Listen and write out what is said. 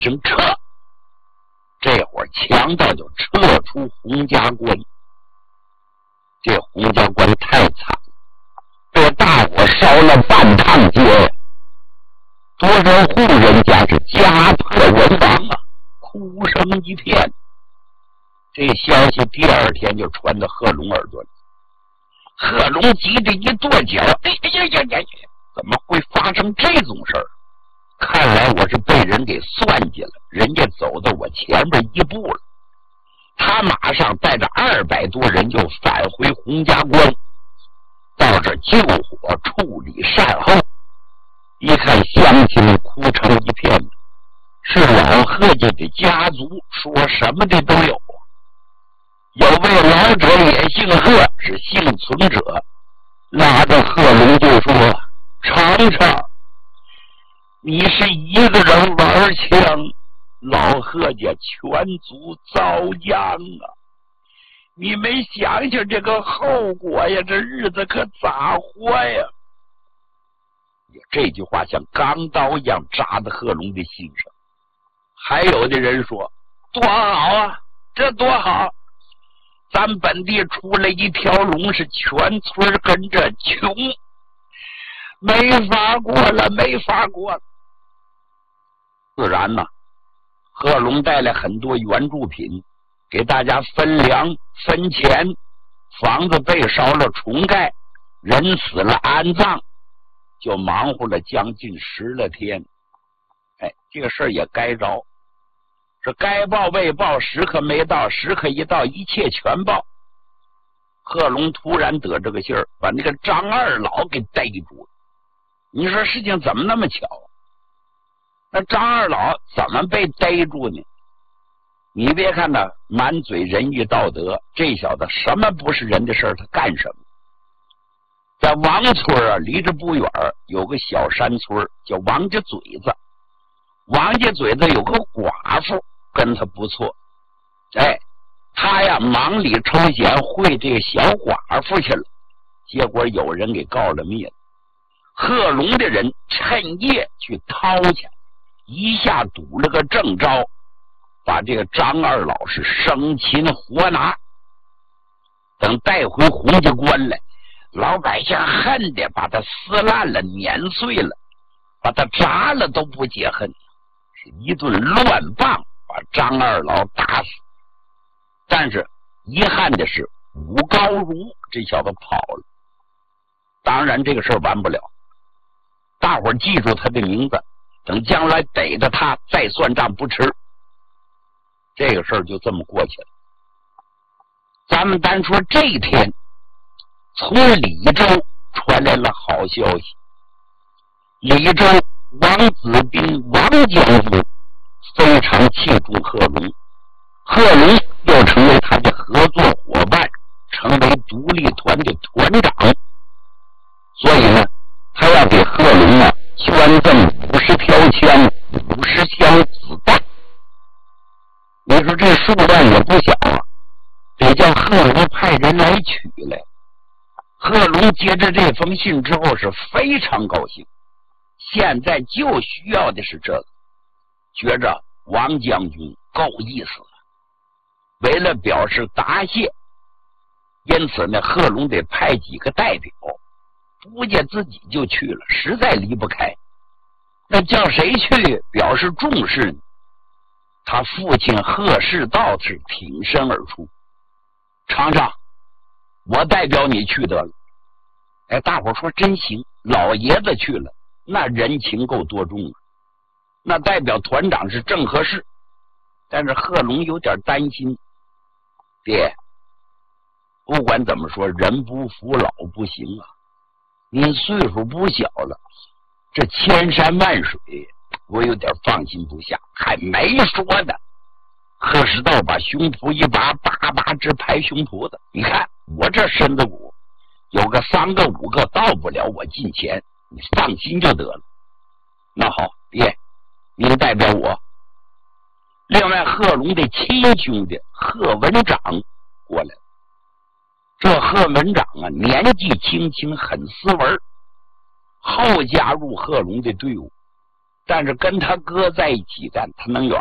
声撤。这会儿强盗就撤出洪家关。这洪家关太惨了，被大火烧了半趟街呀！多少户人家是家破人亡啊，哭声一片。这消息第二天就传到贺龙耳朵里，贺龙急得一跺脚，哎呀，怎么会发生这种事儿？看来我是被人给算计了，人家走到我前面一步了。他马上带着200多人就返回洪家关，到这救火处理善后。一看乡亲哭成一片，是老贺家的家族，说什么的都有。有位老者也姓贺，是幸存者，拉着贺龙就说：尝尝，你是一个人玩枪，老贺家全族遭殃啊！你没想想这个后果呀，这日子可咋活呀？这句话像钢刀一样扎在贺龙的心上。还有的人说：多好啊，这多好！咱本地出了一条龙，是全村跟着穷，没法过了，没法过了。自然呢，贺龙带来很多援助品，给大家分粮分钱，房子被烧了重盖，人死了安葬，就忙活了将近10来天。这个事儿也该着，是该报未报，时刻没到，时刻一到，一切全报。贺龙突然得这个信儿，把那个张二老给逮住了。你说事情怎么那么巧？那张二老怎么被逮住呢？你别看他满嘴仁义道德，这小子什么不是人的事儿他干什么。在王村啊，离着不远有个小山村叫王家嘴子。王家嘴子有个寡妇跟他不错，他呀忙里抽闲会这个小寡妇去了，结果有人给告了密了。贺龙的人趁夜去掏去，一下堵了个正着，把这个张二老是生擒活拿。等带回洪家关来，老百姓恨的把他撕烂了碾碎了，把他炸了都不解恨，是一顿乱棒把张二老打死。但是遗憾的是武高如这小子跑了。当然这个事儿完不了，大伙儿记住他的名字，等将来逮着他再算账不迟。这个事儿就这么过去了。咱们单说这一天，从李州传来了好消息。李州王子斌王将军非常器重贺龙，贺龙又成为他的合作伙伴，成为独立团的团长。所以呢，他要给贺龙捐赠50条枪，50箱子弹。你说这数量也不小啊，得叫贺龙派人来取来。贺龙接着这封信之后是非常高兴，现在就需要的是这个，觉着王将军够意思了。为了表示答谢，因此呢，贺龙得派几个代表，不见自己就去了，实在离不开。那叫谁去表示重视呢？他父亲贺世道是挺身而出，尝尝，我代表你去得了。大伙说真行，老爷子去了，那人情够多重啊。那代表团长是正合适。但是贺龙有点担心，爹，不管怎么说，人不服老不行啊。您岁数不小了，这千山万水，我有点放心不下。还没说的，贺世道把胸脯一拔，叭叭直拍胸脯子。你看我这身子骨，有个3个5个到不了我近前，你放心就得了。那好，爹，您代表我。另外，贺龙的亲兄弟贺文长过来了。这贺文长年纪轻轻，很斯文，后加入贺龙的队伍。 但是跟他哥在一起战，他能远